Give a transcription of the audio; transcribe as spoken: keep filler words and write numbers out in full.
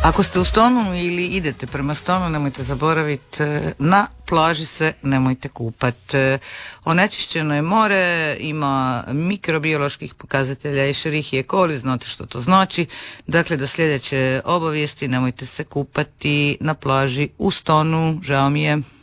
Ako ste u Stonu ili idete prema Stonu, nemojte zaboraviti, na plaži se nemojte kupati. Onečišćeno je more, ima mikrobioloških pokazatelja i Escherichia coli, znate što to znači. Dakle, do sljedeće obavijesti nemojte se kupati na plaži u Stonu. Žao mi je.